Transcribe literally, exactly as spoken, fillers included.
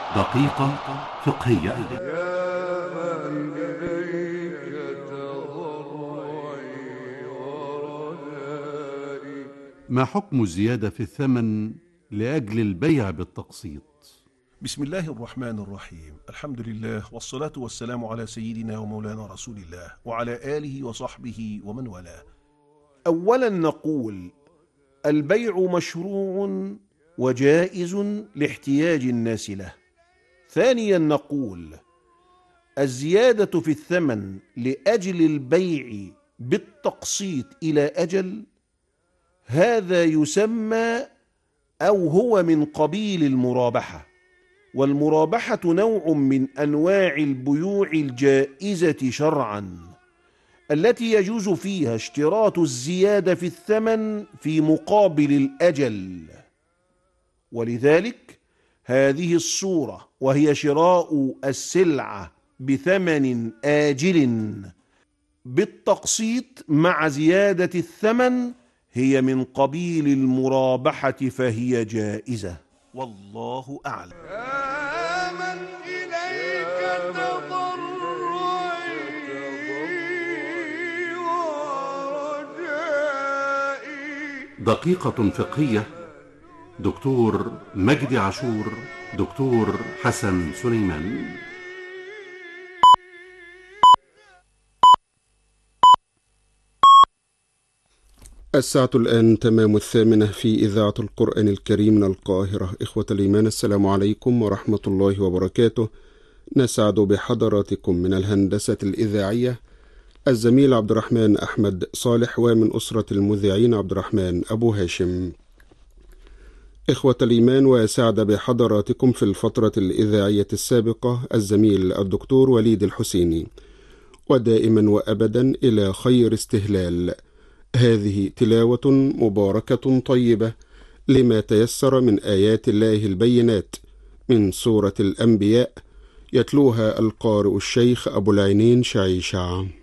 دقيقة فقهية. ما حكم الزيادة في الثمن لأجل البيع بالتقسيط؟ بسم الله الرحمن الرحيم. الحمد لله والصلاة والسلام على سيدنا ومولانا رسول الله وعلى آله وصحبه ومن والاه. أولا نقول البيع مشروع وجائز لاحتياج الناس له. ثانيا نقول الزيادة في الثمن لأجل البيع بالتقسيط إلى أجل، هذا يسمى أو هو من قبيل المرابحة، والمرابحة نوع من أنواع البيوع الجائزة شرعا التي يجوز فيها اشتراط الزيادة في الثمن في مقابل الأجل. ولذلك هذه الصورة وهي شراء السلعة بثمن آجل بالتقسيط مع زيادة الثمن هي من قبيل المرابحة فهي جائزة، والله أعلم. يا من إليك تضرعي ورجائي. دقيقة فقهية. دكتور مجدي عاشور، دكتور حسن سليمان. الساعة الآن تمام الثامنة في إذاعة القرآن الكريم من القاهرة. إخوة الإيمان، السلام عليكم ورحمة الله وبركاته. نسعد بحضراتكم من الهندسة الإذاعية الزميل عبد الرحمن أحمد صالح، ومن أسرة المذيعين عبد الرحمن أبو هاشم. إخوة الإيمان، وسعد بحضراتكم في الفترة الإذاعية السابقة الزميل الدكتور وليد الحسيني، ودائما وأبدا إلى خير استهلال. هذه تلاوة مباركة طيبة لما تيسر من آيات الله البينات من سورة الأنبياء، يتلوها القارئ الشيخ أبو العينين شعيشع.